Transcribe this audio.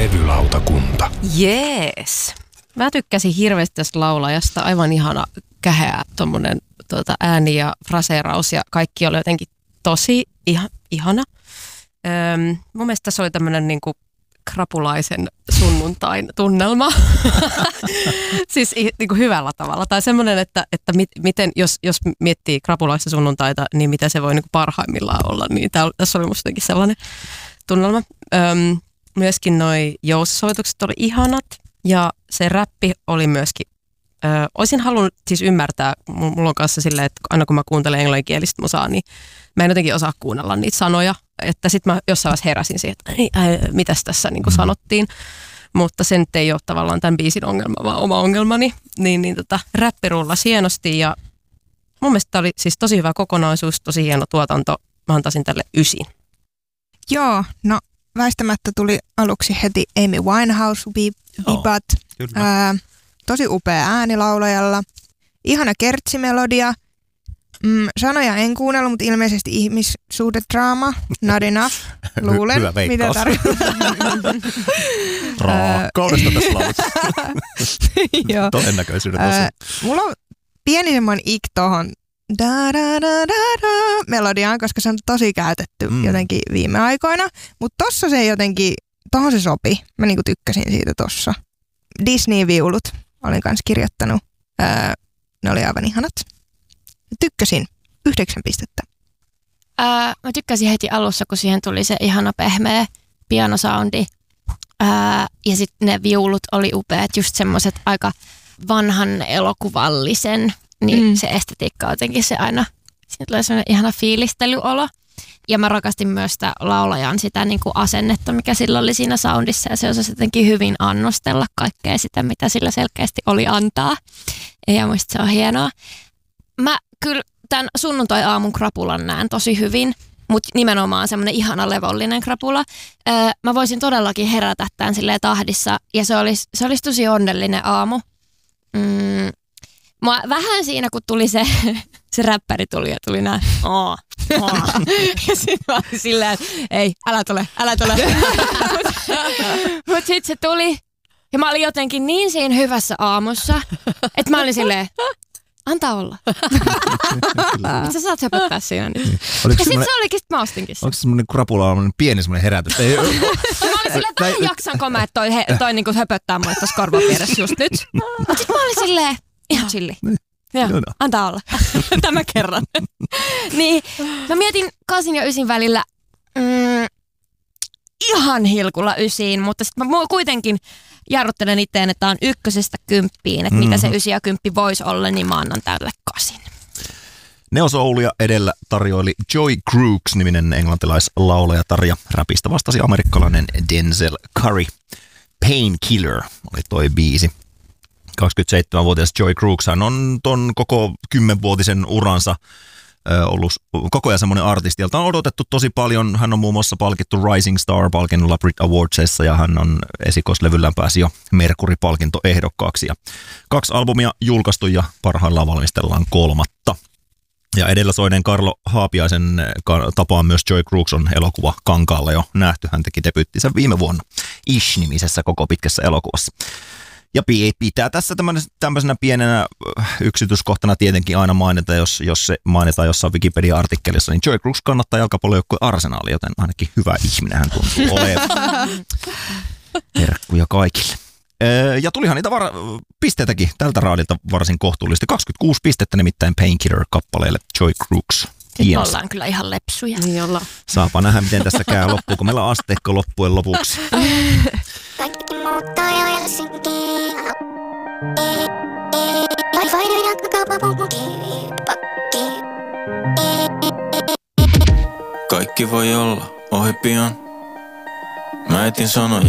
Levylautakunta. Jees. Mä tykkäsin hirveästi tästä laulajasta. Aivan ihana, käheä tommonen ääni ja fraseeraus ja kaikki oli jotenkin tosi ihana. Mun mielestä tässä oli tämmönen niinku krapulaisen sunnuntain tunnelma. Siis niinku hyvällä tavalla. Tai semmoinen, että miten, jos miettii krapulaista sunnuntaita, niin mitä se voi niinku parhaimmillaan olla. Niin tässä oli musta jotenkin sellainen tunnelma. Myöskin noi joussoitukset oli ihanat ja se räppi oli myöskin. Olisin halunnut siis ymmärtää, mulla on kanssa silleen, että aina kun mä kuuntelen englanninkielistä musaa, niin mä en jotenkin osaa kuunnella niitä sanoja. Että sit mä jossain vaiheessa heräsin siihen, että mitäs tässä niin kuin sanottiin. Mutta se nyt ei ole tavallaan tämän biisin ongelma, vaan oma ongelmani. Räppi rullasi hienosti ja mun mielestä tämä oli siis tosi hyvä kokonaisuus, tosi hieno tuotanto. Mä antaisin tälle 9. Joo, no väistämättä tuli aluksi heti Amy Winehouse-vibat. Tosi upea ääni laulajalla. Ihana kertsimelodia. Sanoja en kuunnellut, mutta ilmeisesti ihmissuhdedraama. Not enough. Luulen. Hyvä veikkaus. Mitä tarkoittaa. Rakkaudesta tässä laulussa. Joo. Todennäköisyydet osa. Mulla on pieni semmoinen ik tohon melodiaan, koska se on tosi käytetty jotenkin viime aikoina. Mutta tossa se jotenkin, tohon se sopi. Mä niinku tykkäsin siitä tossa. Disney-viulut olin kanssa kirjoittanut. Ne oli aivan ihanat. Tykkäsin. 9 pistettä. Mä tykkäsin heti alussa, kun siihen tuli se ihana pehmeä pianosoundi. Ja sitten ne viulut oli upeat, just semmoiset aika vanhan elokuvallisen. Niin se estetiikka jotenkin se aina, siinä tulee semmoinen ihana fiilistelyolo. Ja mä rakastin myös sitä laulajan sitä niin kuin asennetta, mikä sillä oli siinä soundissa. Ja se osasi jotenkin hyvin annostella kaikkea sitä, mitä sillä selkeästi oli antaa. Ja muista se on hienoa. Mä kyllä tämän sunnuntai-aamun krapulan näen tosi hyvin, mutta nimenomaan semmoinen ihana levollinen krapula. Mä voisin todellakin herätä tämän silleen tahdissa ja se olisi tosi onnellinen aamu. Mä vähän siinä, kun tuli se räppäri tuli ja tuli näin. Ja sit mä olin silleen, että ei, älä tule. Mut sit se tuli ja mä olin jotenkin niin siinä hyvässä aamussa, että mä olin silleen, antaa olla. Sä saat höpöttää siinä nyt. Ja sit se olikin, sit mä ostinkin sen. Onko se semmoinen krapula, pieni semmoinen herätys? Mä olin silleen, että vähän jaksanko mä, että toi niinku höpöttää mulle tossa korvan vieressä just nyt. Mut sit mä olin silleen, ihan chilli. Joo, antaa olla. Tämä kerran. Niin, mä mietin 8 ja 9 välillä ihan hilkulla 9, mutta sit mä kuitenkin jarruttelen itteen, että on 1–10, että mikä se 9 ja 10 voisi olla, niin mä annan tälle 8. Neo Soulia edellä tarjoili Joy Crooks-niminen englantilaislaulajatar ja räpistä vastasi amerikkalainen Denzel Curry. Painkiller oli toi biisi. 27-vuotias Joy Crooks, hän on ton koko 10-vuotisen uransa ollut koko ajan semmoinen artisti, jolta on odotettu tosi paljon. Hän on muun muassa palkittu Rising Star-palkinnolla Brit Awardsissa ja hän on esikoislevyllään pääsi jo Mercury-palkintoehdokkaaksi. Ja 2 albumia julkaistu ja parhaillaan valmistellaan 3. Ja edellä soineen Karlo Haapiaisen tapaan myös Joy Crooks on elokuva Kankaalla jo nähty. Hän teki debyyttinsä viime vuonna Ish-nimisessä koko pitkässä elokuvassa. Ja pitää tässä tämmöisenä pienenä yksityiskohtana tietenkin aina mainita, jos se mainitaan jossain Wikipedia-artikkelissa, niin Joy Crooks kannattaa jalkapallojoukkue Arsenalia, joten ainakin hyvä ihminen hän tuntuu olevan. Terkkuja kaikille. Ja tulihan niitä pisteitäkin tältä raadilta varsin kohtuullisesti. 26 pistettä nimittäin Painkiller-kappaleelle Joy Crooks. Nyt ollaan kyllä ihan lepsuja. Niin ollaan. Saapa nähdä, miten tässä käy loppuun, kun meillä on asteikko loppujen lopuksi. Kaikki muuttaa ja Helsinki. Kaikki voi olla ohi pian. Mä etin sanoja.